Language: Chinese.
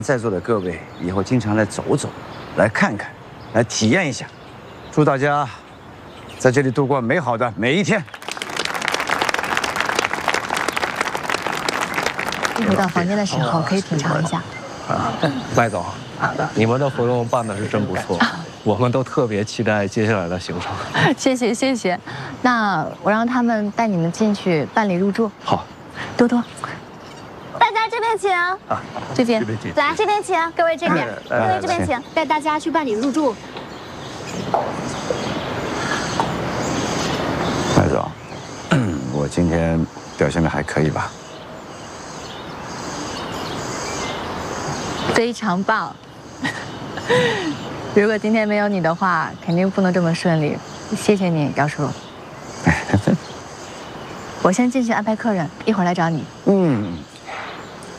在座的各位以后经常来走走，来看看，来体验一下。祝大家在这里度过美好的每一天。 一回到房间的时候，可以品尝一下。 麦总，你们的活动办的是真不错，我们都特别期待接下来的行程。 谢谢谢谢，那我让他们带你们进去办理入住。 好， 多多，大家这边请啊，这边请， 来这边请，各位这边，各位这边请，带大家去办理入住。 麦总，我今天表现的还可以吧？ 非常棒。如果今天没有你的话，肯定不能这么顺利。谢谢你，姚叔。我先进去安排客人，一会儿来找你。